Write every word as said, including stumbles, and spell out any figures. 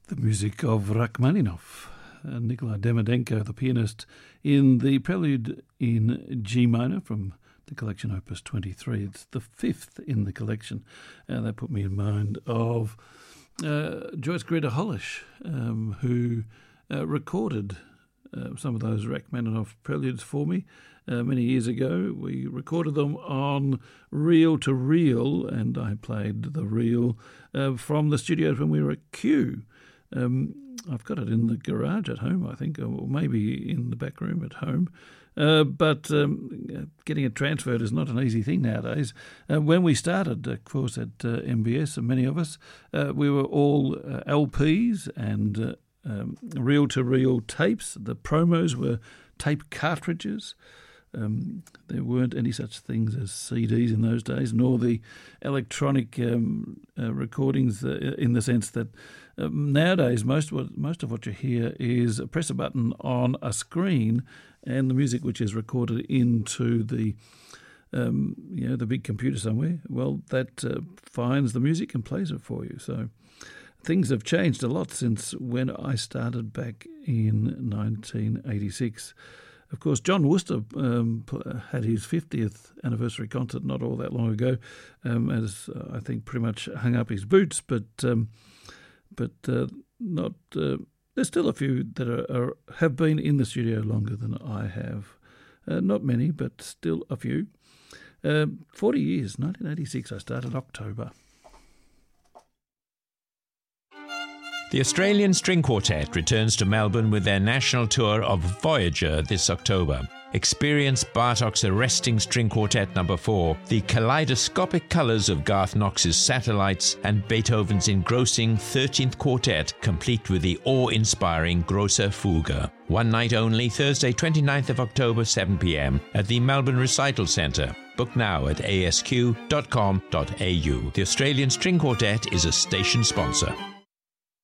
The music of Rachmaninoff, uh, Nikolai Davydenko, the pianist, in the Prelude in G minor from the collection Opus twenty-three. It's the fifth in the collection. Uh, that put me in mind of uh, Joyce Greta-Hollish, um, who uh, recorded uh, some of those Rachmaninoff preludes for me uh, many years ago. We recorded them on reel-to-reel, and I played the reel uh, from the studios when we were at Kew. Um, I've got it in the garage at home, I think, or maybe in the back room at home. Uh, but um, getting it transferred is not an easy thing nowadays. Uh, when we started, of course, at uh, M B S, and many of us, uh, we were all uh, L Ps and uh, um, reel-to-reel tapes. The promos were tape cartridges. Um, there weren't any such things as C Ds in those days, nor the electronic um, uh, recordings uh, in the sense that um, nowadays most, what, most of what you hear is press a button on a screen and the music which is recorded into the um, you know, the big computer somewhere, well, that uh, finds the music and plays it for you. So things have changed a lot since when I started back in nineteen eighty-six. Of course, John Wooster um, had his fiftieth anniversary concert not all that long ago, um, as uh, I think pretty much hung up his boots, but um, but uh, not. Uh, there's still a few that are, are have been in the studio longer than I have. Uh, not many, but still a few. Uh, Forty years, nineteen eighty-six. I started October. The Australian String Quartet returns to Melbourne with their national tour of Voyager this October. Experience Bartok's arresting string quartet number four, the kaleidoscopic colours of Garth Knox's Satellites, and Beethoven's engrossing thirteenth Quartet, complete with the awe-inspiring Grosse Fuge. One night only, Thursday twenty-ninth of October, seven p m, at the Melbourne Recital Centre. Book now at a s q dot com dot a u. The Australian String Quartet is a station sponsor.